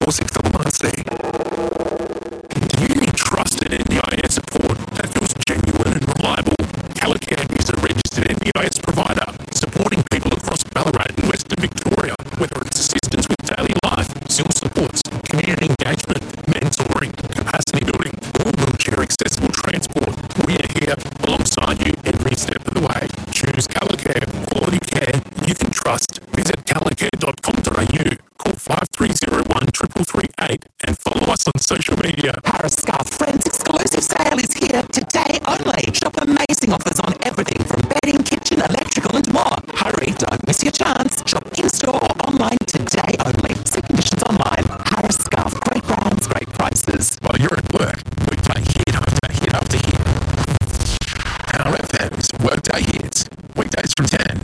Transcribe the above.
461C. Do you need trusted NDIS support that feels genuine and reliable? Calican is a registered NDIS provider supporting people across Ballarat and Western Victoria, whether it's assistance with daily life, skill supports, community engagement, mentoring, capacity building, or wheelchair accessible transport. We are here alongside you every step of the way. Choose Calicare, quality care you can trust. Visit calicare.com.au, call 5301 3338 and follow us on social media. Harris Scarf Friends exclusive sale is here today only. Shop amazing offers on everything from bedding, kitchen, electrical and more. Hurry, don't miss your chance. Shop in-store or online today only. See conditions online. Harris Scarf, great brands, great prices. While you're at work, we play hit after hit after hit. Our FM's Workday Hits, weekdays from 10